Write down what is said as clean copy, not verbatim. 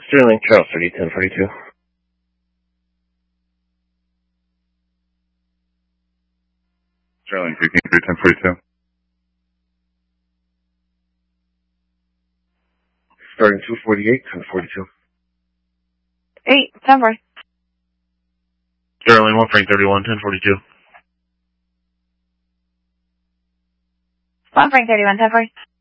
Sterling, Charles 30, 1042. Sterling, 13, 1042. Starting 248, 1042. 1040. Sterling, 1 Frank 31, 1042. 1 Frank 31, 1040.